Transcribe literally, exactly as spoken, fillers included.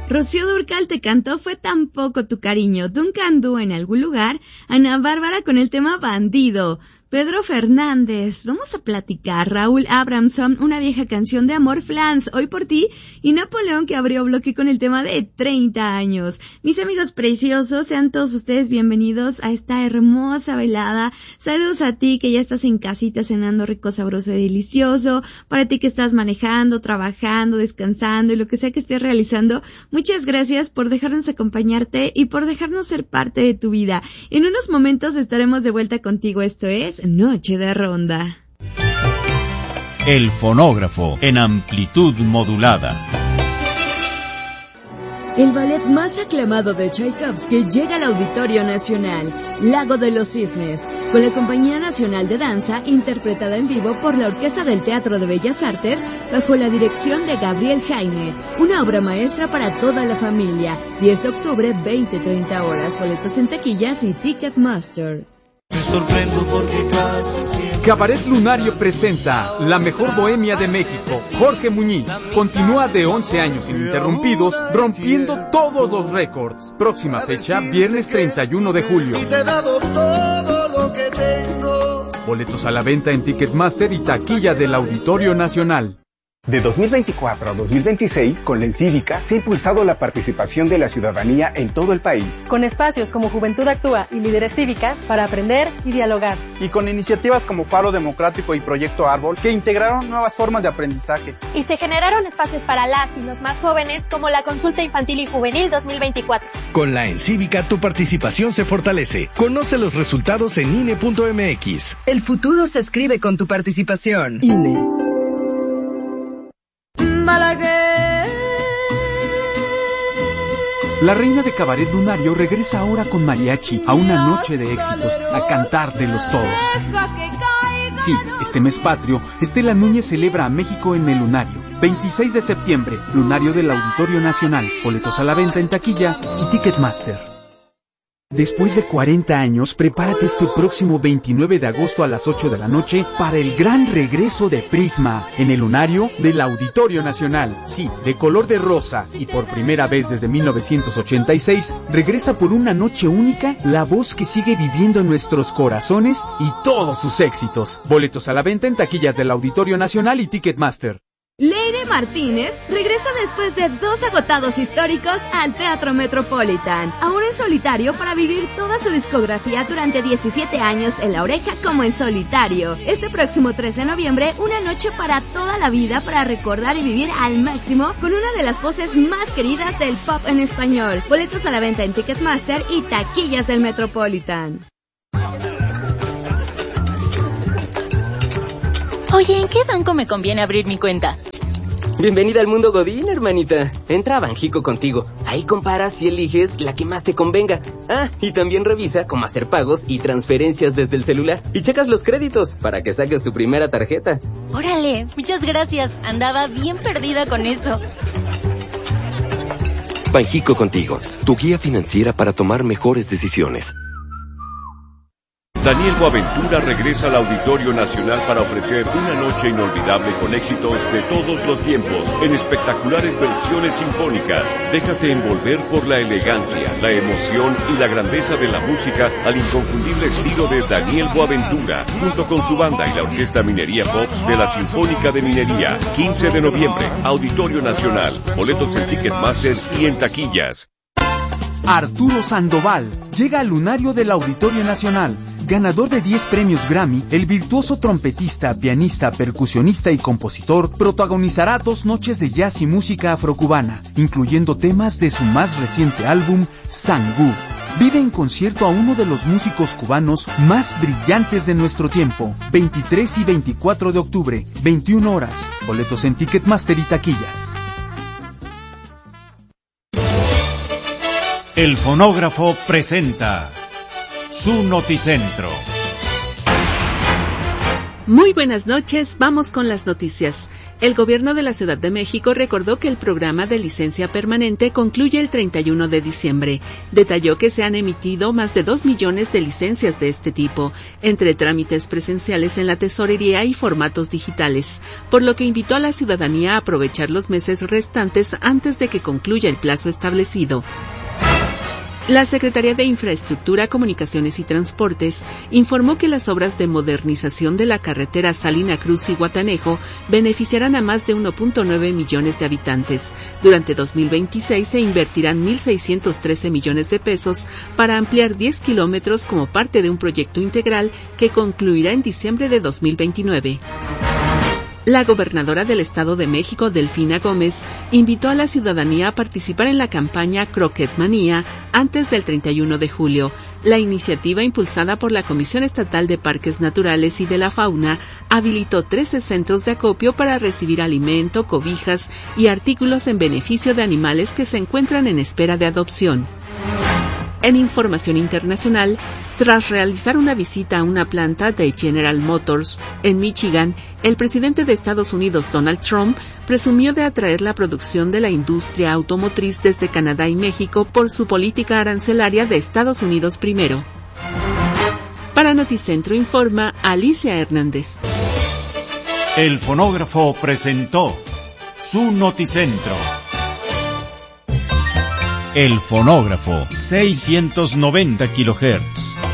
Rocío Dúrcal te cantó Fue tan poco tu cariño. Duncan Du en algún lugar. Ana Bárbara con el tema Bandido. Pedro Fernández, vamos a platicar. Raúl Abramson, Una vieja canción de amor. Flans, Hoy por ti. Y Napoleón, que abrió bloque con el tema de treinta años. Mis amigos preciosos, sean todos ustedes bienvenidos a esta hermosa velada. Saludos a ti que ya estás en casita cenando rico, sabroso y delicioso. Para ti que estás manejando, trabajando, descansando y lo que sea que estés realizando. Muchas gracias por dejarnos acompañarte y por dejarnos ser parte de tu vida. En unos momentos estaremos de vuelta contigo. Esto es Noche de Ronda. El fonógrafo en amplitud modulada. El ballet más aclamado de Tchaikovsky llega al Auditorio Nacional, Lago de los Cisnes, con la Compañía Nacional de Danza, interpretada en vivo por la Orquesta del Teatro de Bellas Artes, bajo la dirección de Gabriel Jaime. Una obra maestra para toda la familia. diez de octubre, veinte treinta horas. Boletos en taquillas y Ticketmaster. Me sorprendo porque casi siempre... Cabaret Lunario presenta La Mejor Bohemia de México. Jorge Muñiz continúa de once años ininterrumpidos, rompiendo todos los récords. Próxima fecha, viernes treinta y uno de julio. Y te he dado todo lo que tengo. Boletos a la venta en Ticketmaster y taquilla del Auditorio Nacional. De dos mil veinticuatro a dos mil veintiséis, con la Encívica se ha impulsado la participación de la ciudadanía en todo el país. Con espacios como Juventud Actúa y Líderes Cívicas para aprender y dialogar. Y con iniciativas como Faro Democrático y Proyecto Árbol que integraron nuevas formas de aprendizaje. Y se generaron espacios para las y los más jóvenes como la Consulta Infantil y Juvenil dos mil veinticuatro. Con la Encívica tu participación se fortalece. Conoce los resultados en I N E punto M X. El futuro se escribe con tu participación. I N E. La reina de Cabaret Lunario regresa ahora con mariachi a una noche de éxitos, a cantar de los todos. Sí, este mes patrio, Estela Núñez celebra a México en el Lunario. veintiséis de septiembre, Lunario del Auditorio Nacional. Boletos a la venta en taquilla y Ticketmaster. Después de cuarenta años, prepárate este próximo veintinueve de agosto a las ocho de la noche para el gran regreso de Prisma en el Lunario del Auditorio Nacional. Sí, de color de rosa y por primera vez desde mil novecientos ochenta y seis, regresa por una noche única la voz que sigue viviendo en nuestros corazones y todos sus éxitos. Boletos a la venta en taquillas del Auditorio Nacional y Ticketmaster. Leire Martínez regresa después de dos agotados históricos al Teatro Metropolitan, ahora en solitario para vivir toda su discografía durante diecisiete años en la oreja como en solitario. Este próximo trece de noviembre, una noche para toda la vida para recordar y vivir al máximo con una de las voces más queridas del pop en español. Boletos a la venta en Ticketmaster y taquillas del Metropolitan. Oye, ¿en qué banco me conviene abrir mi cuenta? Bienvenida al mundo Godín, hermanita. Entra a Banjico Contigo. Ahí comparas y eliges la que más te convenga. Ah, y también revisa cómo hacer pagos y transferencias desde el celular. Y checas los créditos para que saques tu primera tarjeta. Órale, muchas gracias. Andaba bien perdida con eso. Banjico Contigo, tu guía financiera para tomar mejores decisiones. Daniel Boaventura regresa al Auditorio Nacional para ofrecer una noche inolvidable con éxitos de todos los tiempos, en espectaculares versiones sinfónicas. Déjate envolver por la elegancia, la emoción y la grandeza de la música al inconfundible estilo de Daniel Boaventura, junto con su banda y la Orquesta Minería Pops de la Sinfónica de Minería. quince de noviembre, Auditorio Nacional. Boletos en Ticketmaster y en taquillas. Arturo Sandoval llega al Lunario del Auditorio Nacional. Ganador de diez premios Grammy, el virtuoso trompetista, pianista, percusionista y compositor protagonizará dos noches de jazz y música afrocubana, incluyendo temas de su más reciente álbum, Sangú. Vive en concierto a uno de los músicos cubanos más brillantes de nuestro tiempo. veintitrés y veinticuatro de octubre, veintiuna horas. Boletos en Ticketmaster y taquillas. El fonógrafo presenta su noticentro. Muy buenas noches, vamos con las noticias. El gobierno de la Ciudad de México recordó que el programa de licencia permanente concluye el treinta y uno de diciembre. Detalló que se han emitido más de dos millones de licencias de este tipo, entre trámites presenciales en la tesorería y formatos digitales, por lo que invitó a la ciudadanía a aprovechar los meses restantes antes de que concluya el plazo establecido. La Secretaría de Infraestructura, Comunicaciones y Transportes informó que las obras de modernización de la carretera Salina Cruz y Guatanejo beneficiarán a más de uno punto nueve millones de habitantes. Durante dos mil veintiséis se invertirán mil seiscientos trece millones de pesos para ampliar diez kilómetros como parte de un proyecto integral que concluirá en diciembre de dos mil veintinueve. La gobernadora del Estado de México, Delfina Gómez, invitó a la ciudadanía a participar en la campaña Croquet Manía antes del treinta y uno de julio. La iniciativa, impulsada por la Comisión Estatal de Parques Naturales y de la Fauna, habilitó trece centros de acopio para recibir alimento, cobijas y artículos en beneficio de animales que se encuentran en espera de adopción. En información internacional, tras realizar una visita a una planta de General Motors en Michigan, el presidente de Estados Unidos, Donald Trump, presumió de atraer la producción de la industria automotriz desde Canadá y México por su política arancelaria de Estados Unidos primero. Para Noticentro informa Alicia Hernández. El fonógrafo presentó su Noticentro. El fonógrafo, seiscientos noventa kilohertz.